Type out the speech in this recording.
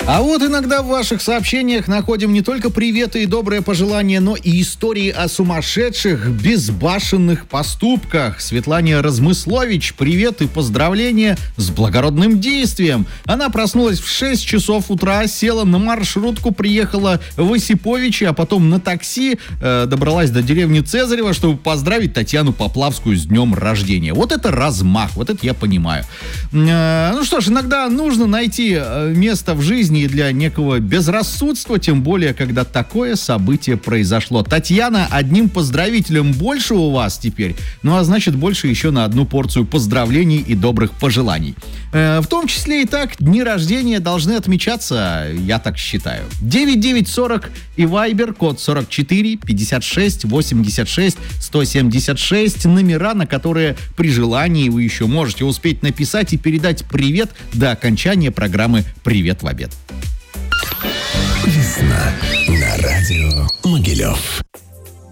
А вот иногда в ваших сообщениях находим не только приветы и добрые пожелания, но и истории о сумасшедших, безбашенных поступках. Светлане Размыслович, привет и поздравления с благородным действием. Она проснулась в 6 часов утра, села на маршрутку, приехала в Осиповичи, а потом на такси добралась до деревни Цезарева, чтобы поздравить Татьяну Поплавскую с днем рождения. Вот это размах, вот это я понимаю. Ну что ж, иногда нужно найти место в жизни для некого безрассудства, тем более, когда такое событие произошло. Татьяна, одним поздравителем больше у вас теперь, ну а значит больше еще на одну порцию поздравлений и добрых пожеланий. В том числе и так дни рождения должны отмечаться, я так считаю. 9940 и Viber, код 44 56 86 176, номера, на которые при желании вы еще можете успеть написать и передать привет до окончания программы «Привет в обед». Весна на радио Могилев.